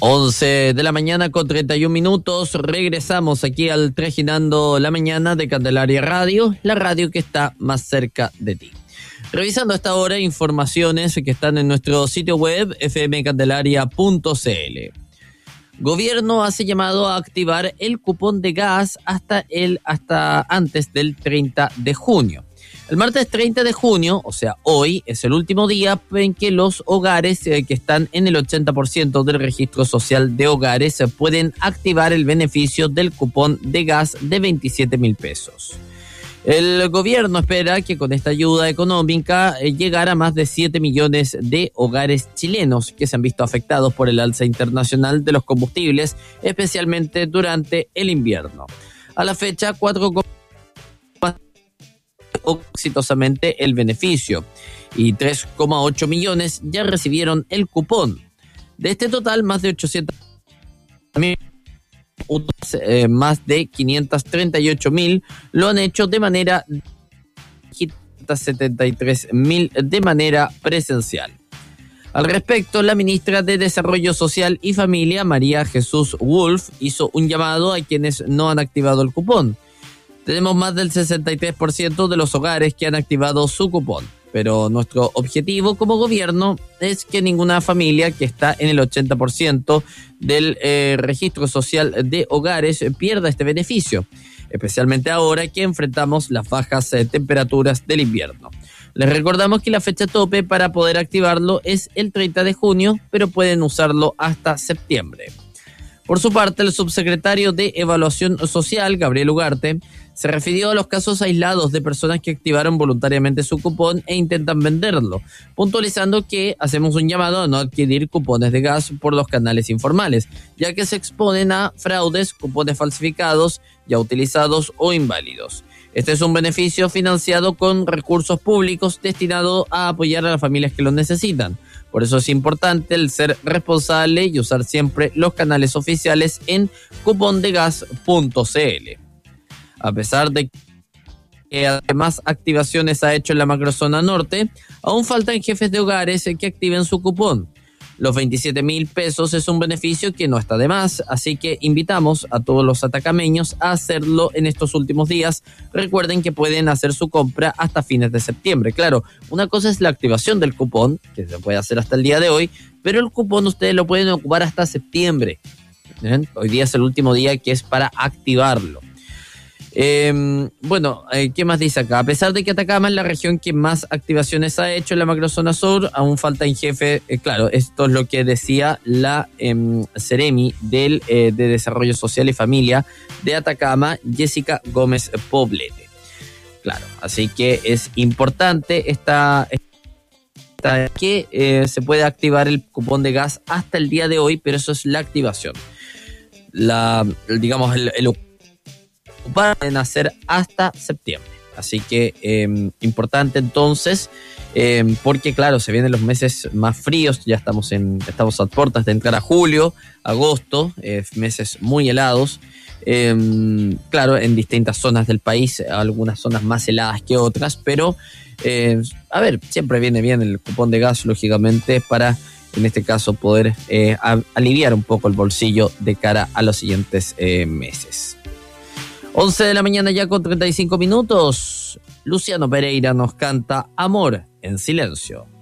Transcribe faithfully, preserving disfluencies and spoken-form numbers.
once de la mañana con treinta y un minutos, regresamos aquí al Trajinando la Mañana de Candelaria Radio, la radio que está más cerca de ti. Revisando hasta ahora informaciones que están en nuestro sitio web f m candelaria punto c l. Gobierno hace llamado a activar el cupón de gas hasta, el, hasta antes del treinta de junio. El martes treinta de junio, o sea, hoy, es el último día en que los hogares eh, que están en el ochenta por ciento del registro social de hogares eh, pueden activar el beneficio del cupón de gas de veintisiete mil pesos. El gobierno espera que con esta ayuda económica eh, llegara a más de siete millones de hogares chilenos que se han visto afectados por el alza internacional de los combustibles, especialmente durante el invierno. A la fecha, cuatro exitosamente el beneficio y tres coma ocho millones ya recibieron el cupón. De este total, más de ochocientos mil, eh, más de quinientos treinta y ocho mil lo han hecho de manera setenta y tres mil de manera presencial. Al respecto, la ministra de Desarrollo Social y Familia, María Jesús Wolf, hizo un llamado a quienes no han activado el cupón. Tenemos más del sesenta y tres por ciento de los hogares que han activado su cupón, pero nuestro objetivo como gobierno es que ninguna familia que está en el ochenta por ciento del eh, registro social de hogares pierda este beneficio, especialmente ahora que enfrentamos las bajas eh, temperaturas del invierno. Les recordamos que la fecha tope para poder activarlo es el treinta de junio, pero pueden usarlo hasta septiembre. Por su parte, el subsecretario de Evaluación Social, Gabriel Ugarte, se refirió a los casos aislados de personas que activaron voluntariamente su cupón e intentan venderlo, puntualizando que hacemos un llamado a no adquirir cupones de gas por los canales informales, ya que se exponen a fraudes, cupones falsificados, ya utilizados o inválidos. Este es un beneficio financiado con recursos públicos destinado a apoyar a las familias que lo necesitan. Por eso es importante el ser responsable y usar siempre los canales oficiales en cupón de gas punto c l. A pesar de que además activaciones ha hecho en la macrozona norte, aún faltan jefes de hogares que activen su cupón. Los veintisiete mil pesos es un beneficio que no está de más, así que invitamos a todos los atacameños a hacerlo en estos últimos días. Recuerden que pueden hacer su compra hasta fines de septiembre. Claro, una cosa es la activación del cupón, que se puede hacer hasta el día de hoy, pero el cupón ustedes lo pueden ocupar hasta septiembre. ¿Ven? Hoy día es el último día que es para activarlo. Eh, bueno, eh, ¿qué más dice acá? A pesar de que Atacama es la región que más activaciones ha hecho en la macrozona sur, aún falta en jefe, eh, claro, esto es lo que decía la eh, Seremi del, eh, de Desarrollo Social y Familia de Atacama, Jessica Gómez Poblete. Claro, así que es importante esta, esta que eh, se puede activar el cupón de gas hasta el día de hoy, pero eso es la activación. La, digamos, el, el pueden hacer hasta septiembre. Así que eh, importante entonces, eh, porque claro, se vienen los meses más fríos, ya estamos en estamos a puertas de entrar a julio, agosto, eh, meses muy helados. Eh, claro, en distintas zonas del país, algunas zonas más heladas que otras, pero eh, a ver, siempre viene bien el cupón de gas, lógicamente, para en este caso poder eh, a, aliviar un poco el bolsillo de cara a los siguientes eh, meses. once de la mañana ya con treinta y cinco minutos. Luciano Pereira nos canta Amor en Silencio.